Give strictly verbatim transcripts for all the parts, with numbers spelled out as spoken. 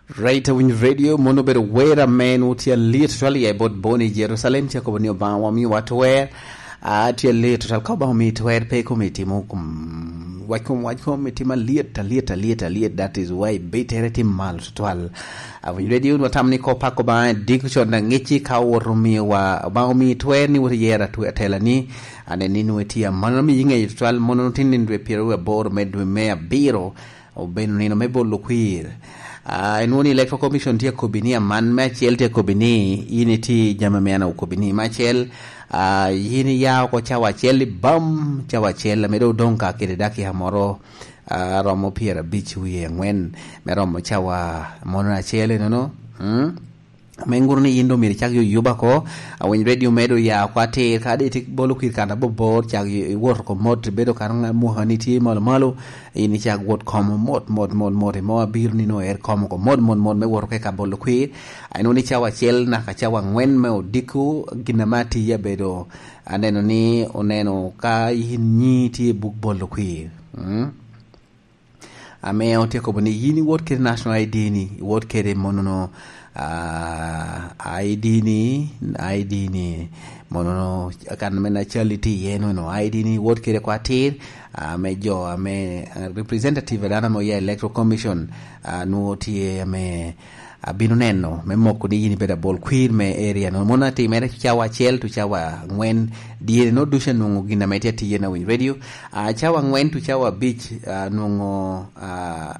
Right win radio mono bedo wera man utia literally about boni Jerusalem tia ko ni ba wa mi watwer a tia literal ko ba mi twer pe committee mo kum wa kum wa committee ma liet liet liet liet that is why better team mal total a win radio no tamni ko pa ko ba dikucho na ngichi ka worumi wa ba mi twer ni wori yera tu atela ni ane ni no tia man mi yinga total mono tin ndwe piero bor medwe me biro o ben ni no me bollo queer Uh, inuni electoral commission tia kobini man machel tia kobini yini ti jama meana ukobini machel uh, yini ya ko chawa chel bam chawa chel medo donka kede daki hamoro uh, romo piera beach wiye ngwen me romo chawa mona chel no no hmm? Mengurni indo miri chak yo yuba ko when radio medo ya kwate kade tik bolu kir kana bobo chak wor ko mod bedo karanga muhaniti mal malo ini chak wot kom mod mod mod mod mo bir ni no er kom ko mod mod mod me wor ke ka bolu kir ai no ni chawa chel na ka chawa ngwen me diku ginamati ya bedo aneno ni oneno ka yinni ti buk bolu kir hmm? Ame on te ko boni yini wot ke national I D ni wot ke de monono uh, I D ni I D ni monono kan mena charity yeno no I D ni wot ke kwa tir uh, me jo ame uh, representative dana mo ya electoral commission uh, no tie ame abinu neno me moko di yini beda bol queer me area no mona ti mere chawa chel tu chawa ngwen di no dusha no gina mete ti yena win radio a uh, chawa ngwen tu chawa beach uh, no uh,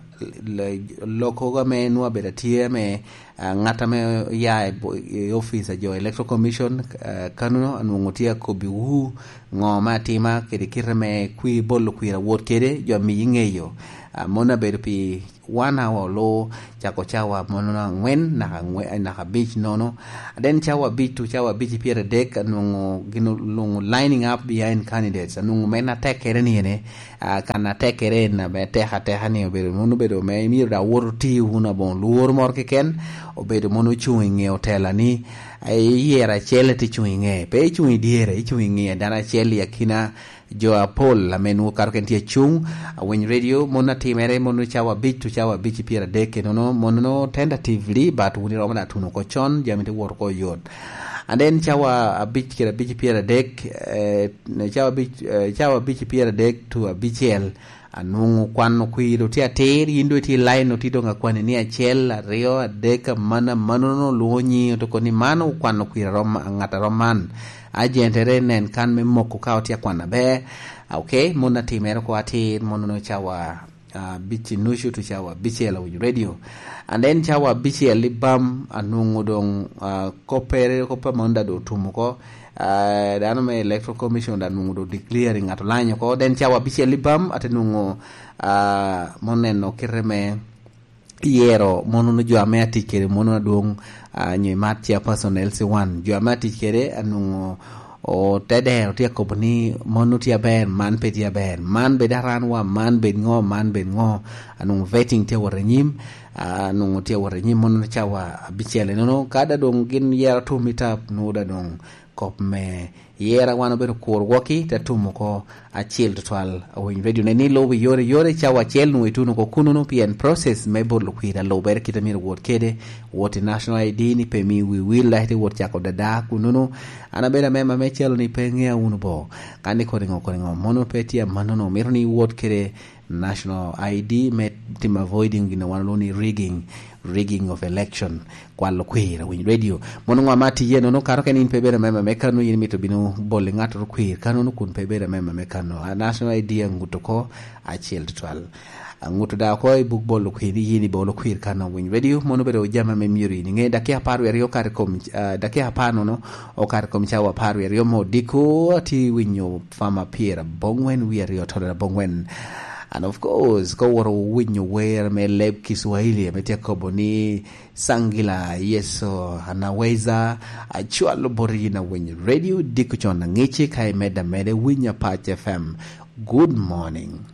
loko ga me no beda ti me uh, ngata me ya office jo electoral commission uh, kanuno no tia ko bi wu ngoma tima kede kirme kui bol queer wot kede jo mi yingeyo uh, mona beda pi one hour lo chako chawa monona ngwen na ngwen na beach nono then chawa beach to chawa beach pier deck no gino lungu lining up behind candidates no mena tekere ni ne kana tekere na be teha teha ni be no be do me mi da worti una bon luor mor ke ken o be do mono chuinge hotel ni ai yera chele ti chuinge pe chuin diere chuinge dana chele yakina jo apol la menu karkentie chung when radio mona timere mono chawa beach to chawa beach pier deck no no mono tentatively but we ro na tuno ko chon jamite wor ko yod and then chawa a beach kira beach pier deck uh, chawa beach uh, chawa beach pier deck to a bchl anungu kwano kuiro tia teri indo ti line no tidonga kwane ni achel rio adeka mana manono luonyi to koni mano kwano kuira rom ngata roman agentere nen kan me moko ka tia kwana be okay mona timero ko ati mono chawa uh, bichi nushu to chawa bchl with radio and then chawa bchl libam anungu dong uh, kopere kopa monda do tumuko uh, dano me electoral commission da nungu do declaring atolanyo ko then chawa bchl libam atenungu uh, moneno kireme yero mono no jo amati kere mono dong uh, nyi matia personnel se one jo amati kere anu o tede o tia company mono tia ben man pe tia ben man be daran wa man be ngo man be ngo anu vetting te waranyim anu tia waranyim mono chawa bichele no kada dong gin yera to meet up no da dong kop me yera wana be ko woki ta tumuko a chiel total awin radio ne ni lobi yore yore chawa chel no ituno ko kuno pien process me bol kuira lo ber kitamir wot kede wot national I D ni pe mi we will like wot chako dada kuno ana bela mema me chel ni pengea uno bo kani ko ringo ko ringo mono petia manono mirni wot kede national I D met team avoiding in one lonely rigging rigging of election kwalo kwira win radio mono ngamati yeno no karo kenin pebera mema mekano yin mito binu bol ngato kwir kano no kun pebera mema mekano a national I D nguto ko a chiel twal nguto da ko e buk bol kwiri yini bol kwir kano win radio mono bedo jama me miri ni nge dakia paru ero kar kom uh, dakia pano no o kar kom chawa paru ero mo diko ati winyo fama piera bongwen wi ero toda bongwen. And of course, go waro winyo where me leb Kiswahili ametia koboni sangila yeso anaweza achua lobori na winyo radio dikuchona ngichi kai meda mede winya Patch F M. Good morning.